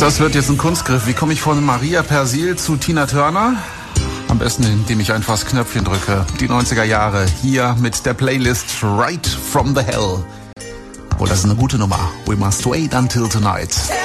Das wird jetzt ein Kunstgriff. Wie komme ich von Maria Persil zu Tina Turner? Am besten, indem ich einfach das Knöpfchen drücke. Die 90er Jahre hier mit der Playlist Right from the Hell. Oh, das ist eine gute Nummer. We must wait until tonight.